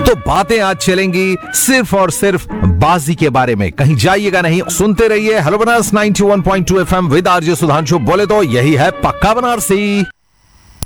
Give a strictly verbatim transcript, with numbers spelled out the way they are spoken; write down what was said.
तो बातें आज चलेंगी सिर्फ और सिर्फ बाजी के बारे में। कहीं जाइएगा नहीं, सुनते रहिए hello Banaras ninety one point two FM with RJ Sudhanshu. बोले तो यही है पक्का बनारसी।